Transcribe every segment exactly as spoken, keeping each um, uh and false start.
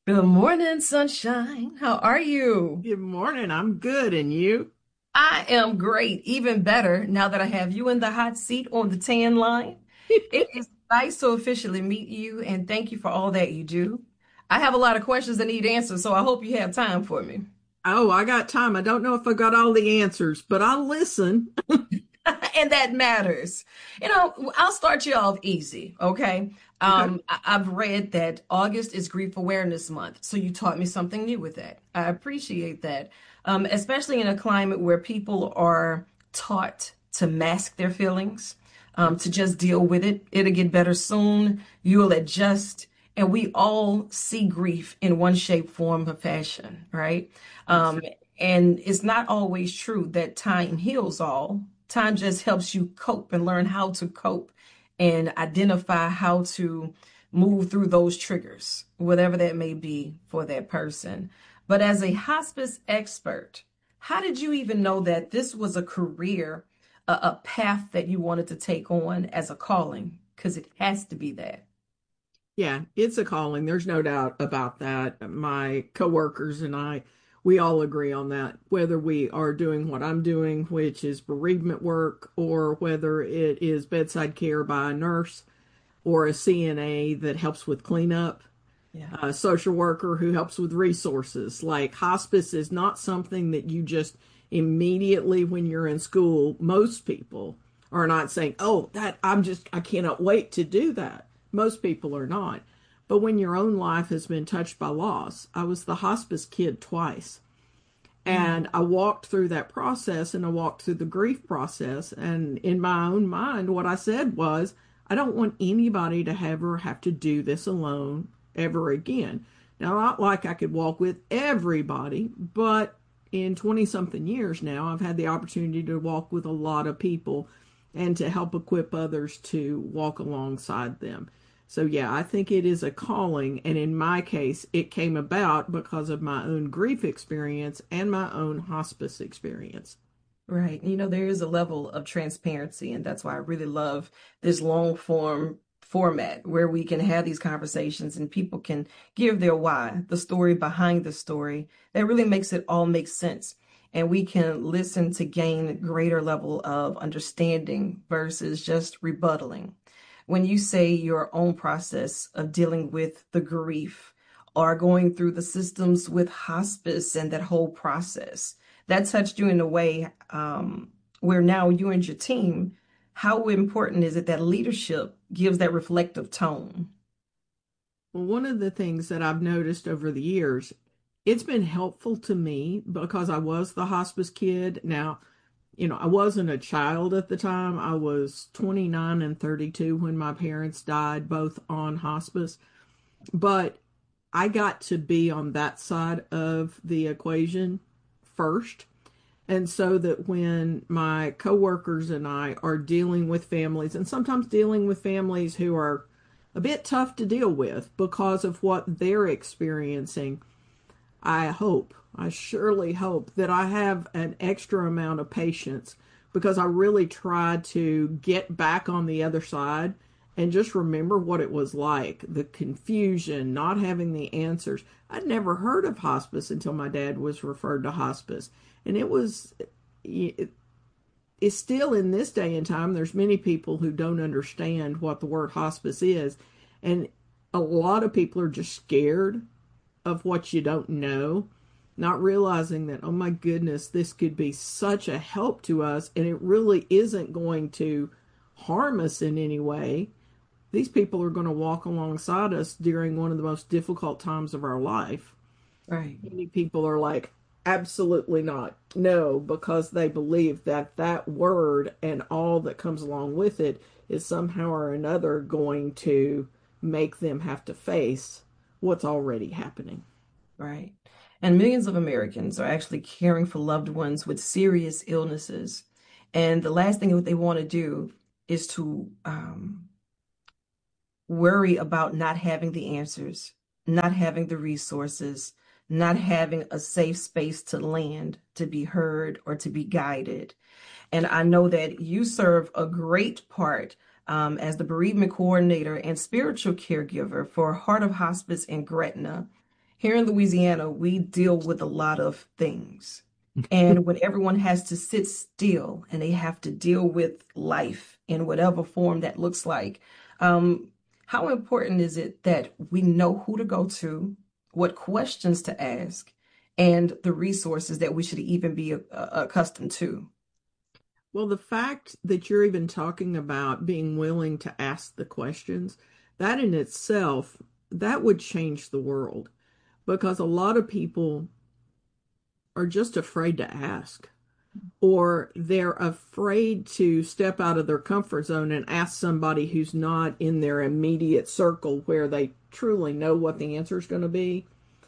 Good morning, sunshine. How are you? Good morning. I'm good. And you? I am great, even better now that I have you in the hot seat on the tan line. It is nice to officially meet you and thank you for all that you do. I have a lot of questions that need answers, so I hope you have time for me. Oh, I got time. I don't know if I got all the answers, but I'll listen. And that matters. You know, I'll start you off easy, okay? Okay. Um, I- I've read that August is Grief Awareness Month, so you taught me something new with that. I appreciate that, um, especially in a climate where people are taught to mask their feelings, um, to just deal with it. It'll get better soon. You'll adjust. And we all see grief in one shape, form, or fashion, right? Um, Absolutely. and it's not always true that time heals all. Time just helps you cope and learn how to cope and identify how to move through those triggers, whatever that may be for that person. But as a hospice expert, how did you even know that this was a career, a, a path that you wanted to take on as a calling? Because it has to be that. Yeah, it's a calling. There's no doubt about that. My coworkers and I, we all agree on that. Whether we are doing what I'm doing, which is bereavement work, or whether it is bedside care by a nurse or a C N A that helps with cleanup, Yeah. a social worker who helps with resources. Like hospice is not something that you just immediately when you're in school, most people are not saying, "Oh, that I'm just I cannot wait to do that." Most people are not. But when your own life has been touched by loss, I was the hospice kid twice. Mm. And I walked through that process and I walked through the grief process. And in my own mind, what I said was, I don't want anybody to ever have to do this alone ever again. Now, not like I could walk with everybody, but in twenty something years now, I've had the opportunity to walk with a lot of people and to help equip others to walk alongside them. So, yeah, I think it is a calling. And in my case, it came about because of my own grief experience and my own hospice experience. Right. You know, there is a level of transparency, and that's why I really love this long form format where we can have these conversations and people can give their why, the story behind the story. That really makes it all make sense. And we can listen to gain a greater level of understanding versus just rebuttaling. When you say your own process of dealing with the grief or going through the systems with hospice and that whole process, that touched you in a way um, where now you and your team, how important is it that leadership gives that reflective tone? Well, one of the things that I've noticed over the years, it's been helpful to me because I was the hospice kid. Now, you know, I wasn't a child at the time. I was twenty-nine and thirty-two when my parents died, both on hospice. But I got to be on that side of the equation first. And so that when my coworkers and I are dealing with families, and sometimes dealing with families who are a bit tough to deal with because of what they're experiencing, I hope, I surely hope that I have an extra amount of patience because I really try to get back on the other side and just remember what it was like, the confusion, not having the answers. I'd never heard of hospice until my dad was referred to hospice. And it was, it, it's still in this day and time, there's many people who don't understand what the word hospice is. And a lot of people are just scared of what you don't know, not realizing that, oh my goodness, this could be such a help to us, and it really isn't going to harm us in any way. These people are going to walk alongside us during one of the most difficult times of our life. Right. Many people are like, absolutely not. No, because they believe that that word and all that comes along with it is somehow or another going to make them have to face what's already happening. Right. And millions of Americans are actually caring for loved ones with serious illnesses. And the last thing that they want to do is to um, worry about not having the answers, not having the resources, not having a safe space to land, to be heard, or to be guided. And I know that you serve a great part um, as the bereavement coordinator and spiritual caregiver for Heart of Hospice in Gretna. Here in Louisiana, we deal with a lot of things. And when everyone has to sit still and they have to deal with life in whatever form that looks like, um, how important is it that we know who to go to, what questions to ask, and the resources that we should even be uh, accustomed to? Well, the fact that you're even talking about being willing to ask the questions, that in itself, that would change the world because a lot of people are just afraid to ask, or they're afraid to step out of their comfort zone and ask somebody who's not in their immediate circle where they truly know what the answer is going to be.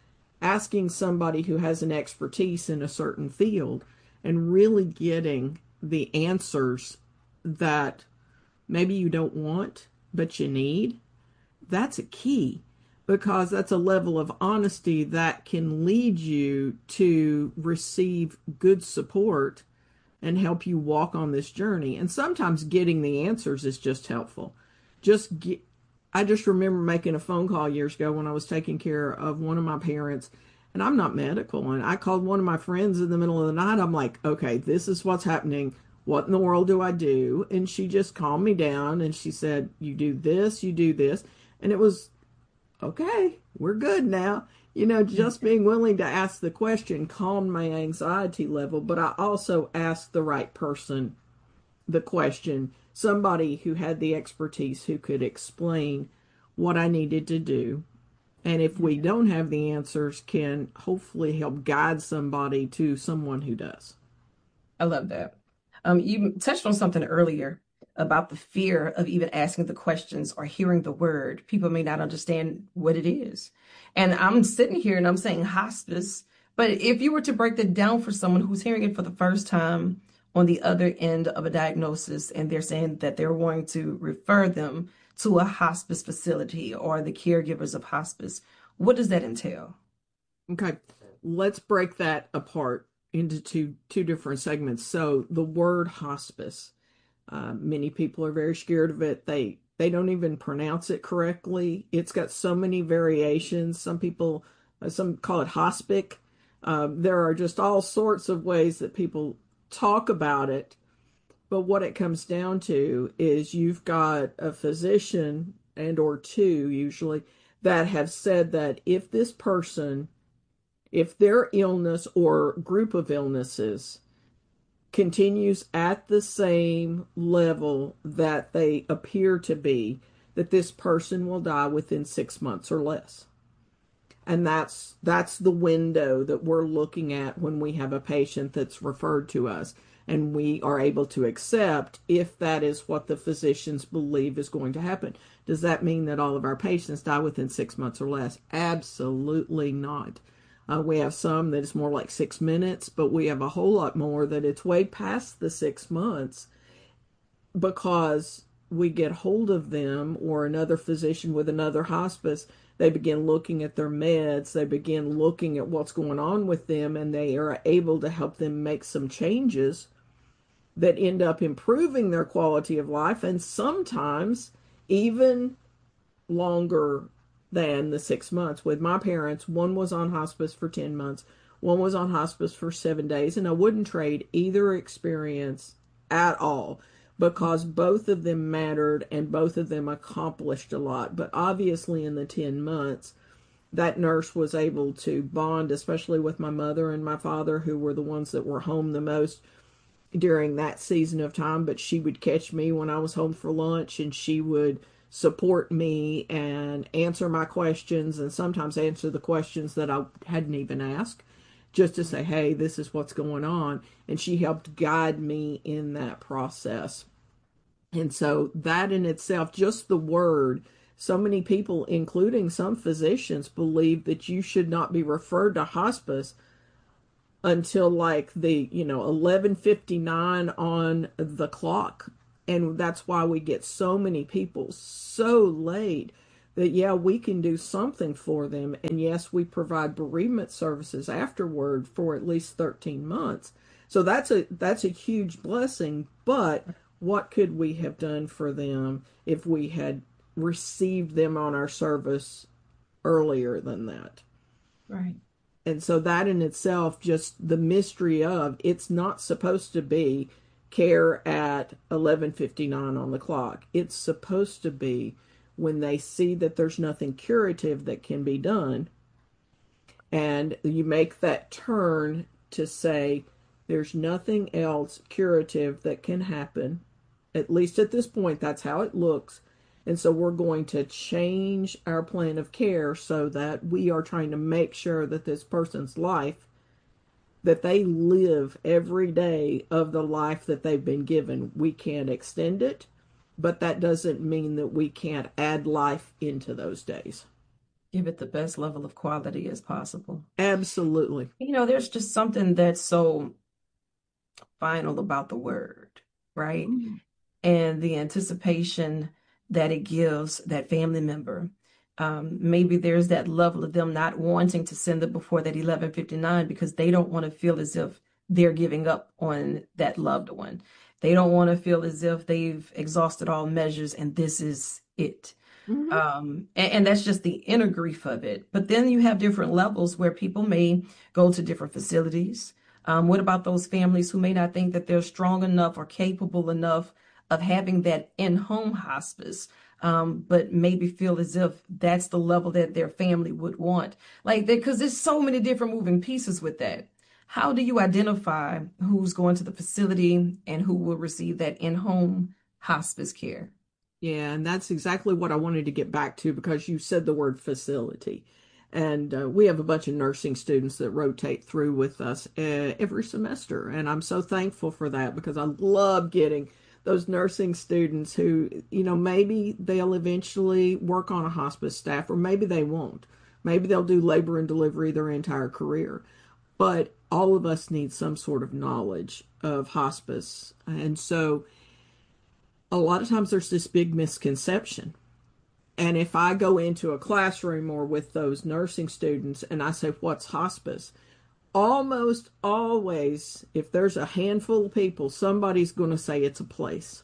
Asking somebody who has an expertise in a certain field and really getting the answers that maybe you don't want, but you need, that's a key because that's a level of honesty that can lead you to receive good support and help you walk on this journey. And sometimes getting the answers is just helpful. Just get, I just remember making a phone call years ago when I was taking care of one of my parents, and I'm not medical. And I called one of my friends in the middle of the night. I'm like, okay, this is what's happening. What in the world do I do? And she just calmed me down and she said, you do this, you do this. And it was okay, we're good now. You know, just being willing to ask the question calmed my anxiety level, but I also asked the right person the question, somebody who had the expertise who could explain what I needed to do. And if we don't have the answers, can hopefully help guide somebody to someone who does. I love that. Um, you touched on something earlier about the fear of even asking the questions or hearing the word. People may not understand what it is. And I'm sitting here and I'm saying hospice, but if you were to break that down for someone who's hearing it for the first time on the other end of a diagnosis, and they're saying that they're going to refer them to a hospice facility or the caregivers of hospice, what does that entail? Okay, let's break that apart into two two different segments. So the word hospice, uh, many people are very scared of it. They they don't even pronounce it correctly. It's got so many variations. Some people, uh, some call it hospic. Um, there are just all sorts of ways that people talk about it. But what it comes down to is you've got a physician and or two usually that have said that if this person, if their illness or group of illnesses continues at the same level that they appear to be, that this person will die within six months or less. And that's that's the window that we're looking at when we have a patient that's referred to us. And we are able to accept if that is what the physicians believe is going to happen. Does that mean that all of our patients die within six months or less? Absolutely not. Uh, we have some that it's more like six minutes, but we have a whole lot more that it's way past the six months because we get hold of them or another physician with another hospice. They begin looking at their meds, they begin looking at what's going on with them, and they are able to help them make some changes that end up improving their quality of life and sometimes even longer than the six months. With my parents, one was on hospice for ten months, one was on hospice for seven days, and I wouldn't trade either experience at all because both of them mattered and both of them accomplished a lot. But obviously, in the ten months, that nurse was able to bond, especially with my mother and my father, who were the ones that were home the most during that season of time. But she would catch me when I was home for lunch and she would support me and answer my questions and sometimes answer the questions that I hadn't even asked, just to say, hey, this is what's going on. And she helped guide me in that process. And so that in itself, just the word, so many people, including some physicians, believe that you should not be referred to hospice until like the, you know, eleven fifty-nine on the clock. And that's why we get so many people so late that, yeah, we can do something for them. And yes, we provide bereavement services afterward for at least thirteen months. So that's a that's a huge blessing. But what could we have done for them if we had received them on our service earlier than that? Right. And so that in itself, just the mystery of it's not supposed to be care at eleven fifty-nine on the clock. It's supposed to be when they see that there's nothing curative that can be done. And you make that turn to say, there's nothing else curative that can happen. At least at this point, that's how it looks. And so we're going to change our plan of care so that we are trying to make sure that this person's life, that they live every day of the life that they've been given. We can't extend it, but that doesn't mean that we can't add life into those days. Give it the best level of quality as possible. Absolutely. You know, there's just something that's so final about the word, right? Mm-hmm. And the anticipation that it gives that family member. Um, maybe there's that level of them not wanting to send it before that eleven fifty-nine because they don't want to feel as if they're giving up on that loved one. They don't want to feel as if they've exhausted all measures and this is it. Mm-hmm. Um, and, and that's just the inner grief of it. But then you have different levels where people may go to different facilities. Um, what about those families who may not think that they're strong enough or capable enough of having that in-home hospice, um, but maybe feel as if that's the level that their family would want? Like, because there's so many different moving pieces with that. How do you identify who's going to the facility and who will receive that in-home hospice care? Yeah, and that's exactly what I wanted to get back to because you said the word facility. And uh, we have a bunch of nursing students that rotate through with us uh, every semester. And I'm so thankful for that because I love getting those nursing students who, you know, maybe they'll eventually work on a hospice staff or maybe they won't. Maybe they'll do labor and delivery their entire career. But all of us need some sort of knowledge of hospice. And so a lot of times there's this big misconception. And if I go into a classroom or with those nursing students and I say, what's hospice? Almost always, if there's a handful of people, somebody's going to say it's a place.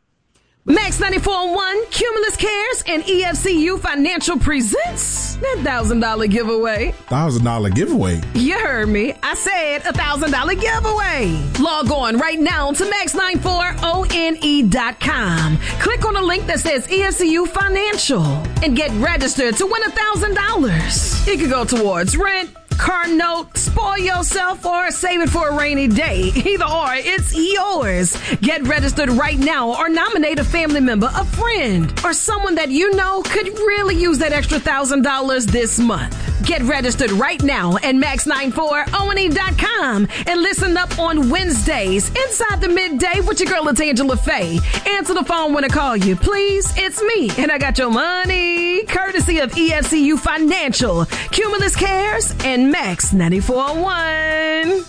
Max ninety-four point one, Cumulus Cares, and E F C U Financial presents that one thousand dollars giveaway. one thousand dollars giveaway? You heard me. I said a one thousand dollars giveaway. Log on right now to max ninety-four one dot com. Click on the link that says E F C U Financial and get registered to win one thousand dollars. It could go towards rent, car note, spoil yourself, or save it for a rainy day. Either or, it's yours. Get registered right now or nominate a family member, a friend, or someone that you know could really use that extra one thousand dollars this month. Get registered right now at max ninety-four dot com and listen up on Wednesdays inside the midday with your girl, it's Angela Faye. Answer the phone when I call you, please. It's me, and I got your money. Courtesy of E F C U Financial, Cumulus Cares, and Max ninety-four point one.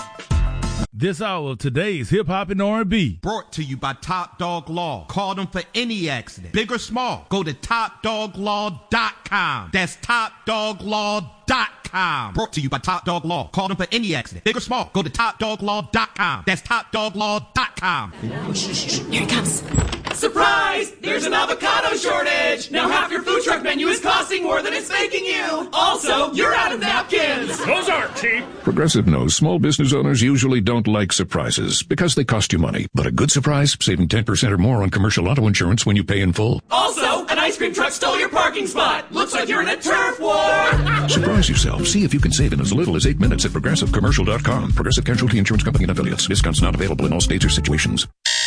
This hour of today's hip hop and R and B brought to you by Top Dog Law. Call them for any accident, big or small. Go to top dog law dot com. That's top dog law dot com. Brought to you by Top Dog Law. Call them for any accident, big or small. Go to top dog law dot com. That's top dog law dot com. Here he comes. Surprise! There's an avocado shortage! Now half your food truck menu is costing more than it's making you! Also, you're out of napkins! Those aren't cheap! Progressive knows small business owners usually don't like surprises because they cost you money. But a good surprise, saving ten percent or more on commercial auto insurance when you pay in full. Also, an ice cream truck stole your parking spot! Looks like you're in a turf war! Surprise yourself. See if you can save in as little as eight minutes at progressive commercial dot com. Progressive Casualty Insurance Company and affiliates. Discounts not available in all states or situations.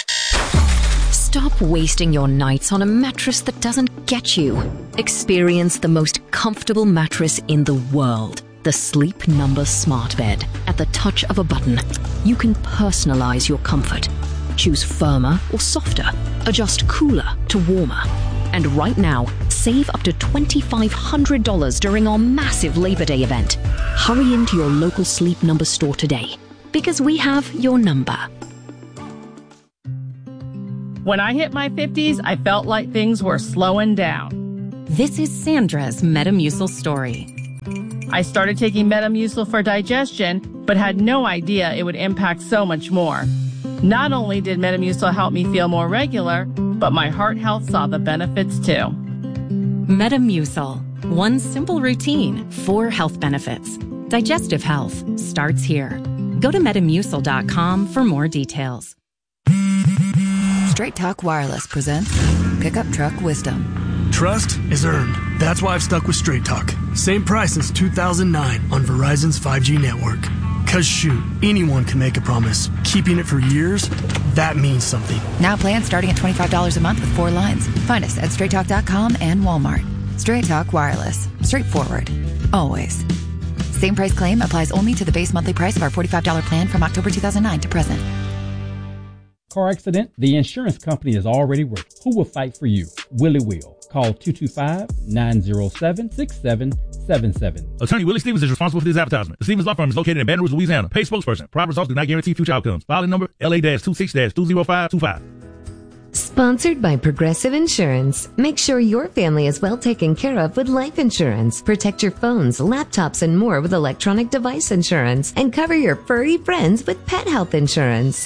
Stop wasting your nights on a mattress that doesn't get you. Experience the most comfortable mattress in the world. The Sleep Number Smart Bed. At the touch of a button, you can personalize your comfort. Choose firmer or softer. Adjust cooler to warmer. And right now, save up to two thousand five hundred dollars during our massive Labor Day event. Hurry into your local Sleep Number store today, because we have your number. When I hit my fifties, I felt like things were slowing down. This is Sandra's Metamucil story. I started taking Metamucil for digestion, but had no idea it would impact so much more. Not only did Metamucil help me feel more regular, but my heart health saw the benefits too. Metamucil, One simple routine, four health benefits. Digestive health starts here. Go to Metamucil dot com for more details. Straight Talk Wireless presents Pickup Truck Wisdom. Trust is earned. That's why I've stuck with Straight Talk. Same price since two thousand nine on Verizon's five G network. Cause shoot, anyone can make a promise. Keeping it for years, that means something. Now plans starting at twenty-five dollars a month with four lines. Find us at straight talk dot com and Walmart. Straight Talk Wireless. Straightforward. Always. Same price claim applies only to the base monthly price of our forty-five dollars plan from October two thousand nine to present. Car accident? The insurance company is already working. Who will fight for you? Willie will. Call two two five, nine zero seven, six seven seven seven. Attorney Willie Stevens is responsible for this advertisement. The Stevens Law Firm is located in Baton Rouge, Louisiana. Paid spokesperson. Prior results do not guarantee future outcomes. Filing number L A twenty-six two zero five two five. Sponsored by Progressive Insurance. Make sure your family is well taken care of with life insurance. Protect your phones, laptops, and more with electronic device insurance. And cover your furry friends with pet health insurance.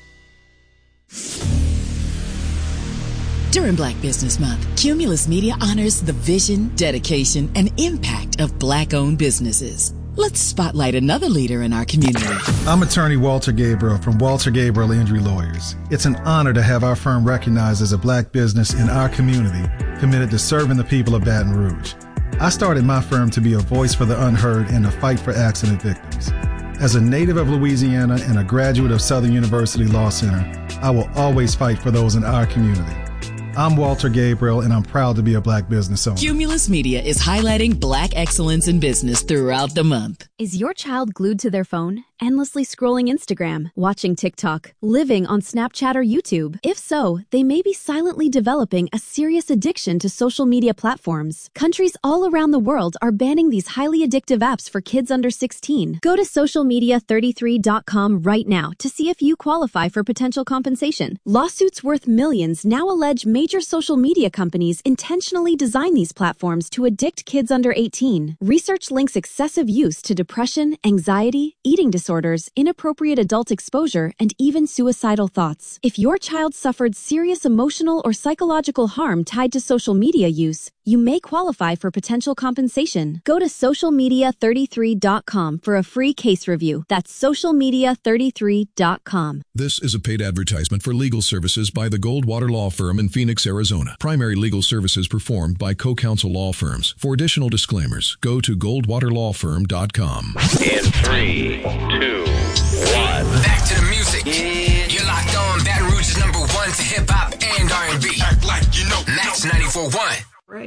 During Black Business Month, Cumulus Media honors the vision, dedication, and impact of Black-owned businesses. Let's spotlight another leader in our community. I'm attorney Walter Gabriel from Walter Gabriel Injury Lawyers. It's an honor to have our firm recognized as a Black business in our community committed to serving the people of Baton Rouge. I started my firm to be a voice for the unheard in the fight for accident victims. As a native of Louisiana and a graduate of Southern University Law Center, I will always fight for those in our community. I'm Walter Gabriel, and I'm proud to be a Black business owner. Cumulus Media is highlighting Black excellence in business throughout the month. Is your child glued to their phone, endlessly scrolling Instagram, watching TikTok, living on Snapchat or YouTube? If so, they may be silently developing a serious addiction to social media platforms. Countries all around the world are banning these highly addictive apps for kids under sixteen. Go to social media thirty-three dot com right now to see if you qualify for potential compensation. Lawsuits worth millions now allege major social media companies intentionally design these platforms to addict kids under eighteen. Research links excessive use to depression, anxiety, eating disorders, inappropriate adult exposure, and even suicidal thoughts. If your child suffered serious emotional or psychological harm tied to social media use, you may qualify for potential compensation. Go to social media thirty-three dot com for a free case review. That's social media thirty-three dot com. This is a paid advertisement for legal services by the Goldwater Law Firm in Phoenix, Arizona. Primary legal services performed by co-counsel law firms. For additional disclaimers, go to goldwater law firm dot com. In three, two, one. Back to the music. Yeah. You're locked on Baton Rouge's number one to hip-hop and R and B. Act like you know. Max ninety-four point one.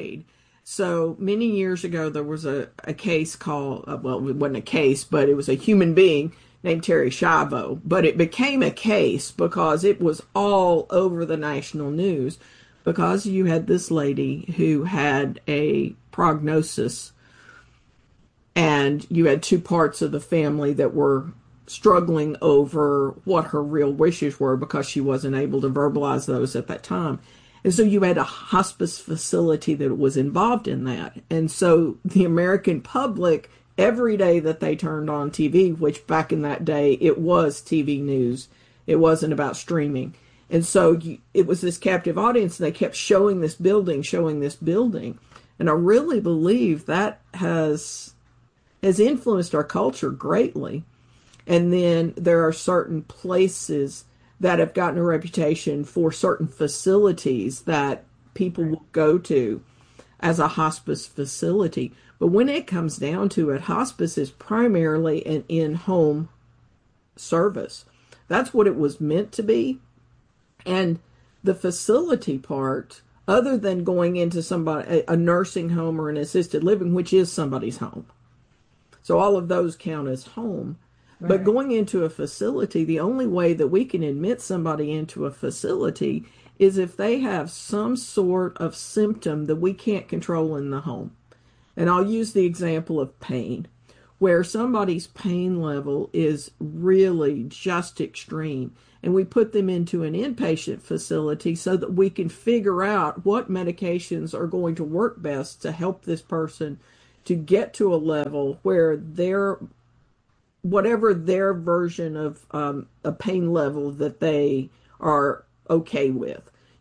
So many years ago, there was a, a case called, uh, well, it wasn't a case, but it was a human being named Terri Schiavo. But it became a case because it was all over the national news because you had this lady who had a prognosis and you had two parts of the family that were struggling over what her real wishes were because she wasn't able to verbalize those at that time. And so you had a hospice facility that was involved in that. And so the American public, every day that they turned on T V, which back in that day, it was T V news. It wasn't about streaming. And so you, it was this captive audience, and they kept showing this building, showing this building. And I really believe that has has influenced our culture greatly. And then there are certain places that have gotten a reputation for certain facilities that people will go to as a hospice facility. But when it comes down to it, hospice is primarily an in-home service. That's what it was meant to be. And the facility part, other than going into somebody, a nursing home or an assisted living, which is somebody's home. So all of those count as home. Right. But going into a facility, the only way that we can admit somebody into a facility is if they have some sort of symptom that we can't control in the home. And I'll use the example of pain, where somebody's pain level is really just extreme. And we put them into an inpatient facility so that we can figure out what medications are going to work best to help this person to get to a level where they're whatever their version of um, a pain level that they are okay with.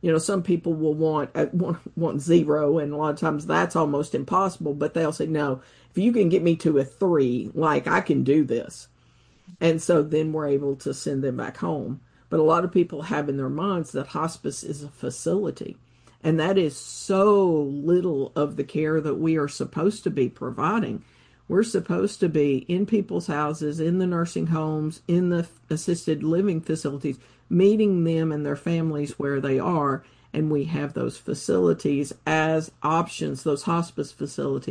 You know, some people will want, uh, want want zero, and a lot of times that's almost impossible, but they'll say, no, if you can get me to a three, like, I can do this. And so then we're able to send them back home. But a lot of people have in their minds that hospice is a facility. And that is so little of the care that we are supposed to be providing. We're supposed to be in people's houses, in the nursing homes, in the assisted living facilities, meeting them and their families where they are. And we have those facilities as options, those hospice facilities.